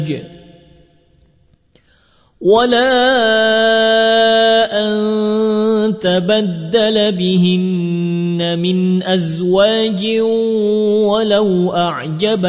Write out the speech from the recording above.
ولا أن تبدل بهن من أزواج ولو أعجب